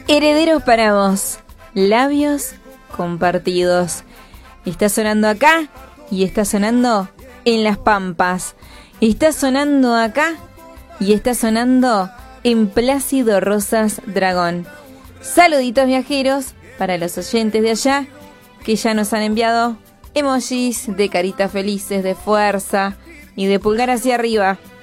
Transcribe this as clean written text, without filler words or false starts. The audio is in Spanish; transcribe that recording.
Herederos para vos, labios compartidos. Está sonando acá y está sonando en Las Pampas. Está sonando acá y está sonando en Plácido Rosas Dragón. Saluditos viajeros para los oyentes de allá que ya nos han enviado emojis de caritas felices, de fuerza y de pulgar hacia arriba.